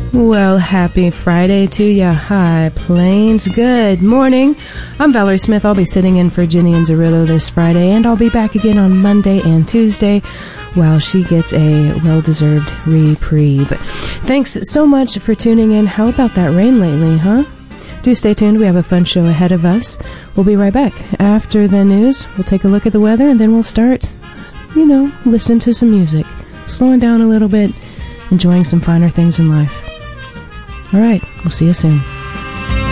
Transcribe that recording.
Well, happy Friday to ya, High Plains. Good morning. I'm Valerie Smith. I'll be sitting in for Ginny and Zerillo this Friday, and I'll be back again on Monday and Tuesday while she gets a well-deserved reprieve. Thanks so much for tuning in. How about that rain lately, huh? Do stay tuned. We have a fun show ahead of us. We'll be right back. After the news, we'll take a look at the weather, and then we'll start, listen to some music. Slowing down a little bit, enjoying some finer things in life. All right, we'll see you soon.